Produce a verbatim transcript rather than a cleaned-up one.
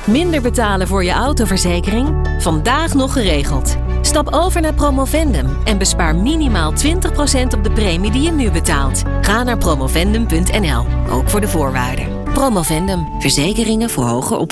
Minder betalen voor je autoverzekering? Vandaag nog geregeld. Stap over naar Promovendum en bespaar minimaal twintig procent op de premie die je nu betaalt. Ga naar promovendum punt n l, ook voor de voorwaarden. Promovendum, verzekeringen voor hoger op.